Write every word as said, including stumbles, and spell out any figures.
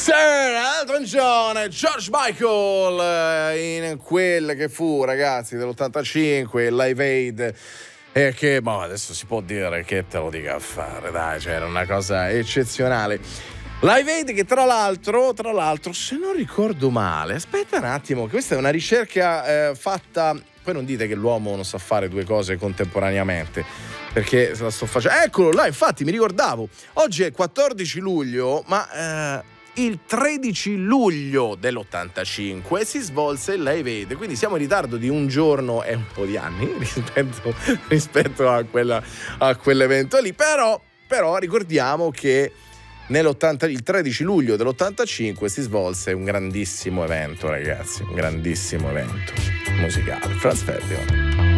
Sir Elton John e George Michael in quel che fu, ragazzi, dell'ottantacinque, il Live Aid. E che, boh, adesso si può dire che te lo dica a fare, dai, cioè era una cosa eccezionale. Live Aid che tra l'altro, tra l'altro, se non ricordo male, aspetta un attimo, questa è una ricerca eh, fatta, poi non dite che l'uomo non sa fare due cose contemporaneamente, perché se la sto facendo, eccolo là, infatti mi ricordavo, oggi è quattordici luglio, ma eh, il tredici luglio dell'ottantacinque si svolse il Live Aid, quindi siamo in ritardo di un giorno e un po' di anni rispetto, rispetto a, quella, a quell'evento lì, però, però ricordiamo che nell'ottanta, il tredici luglio dell'ottantacinque si svolse un grandissimo evento, ragazzi, un grandissimo evento musicale, Franz Ferdinand.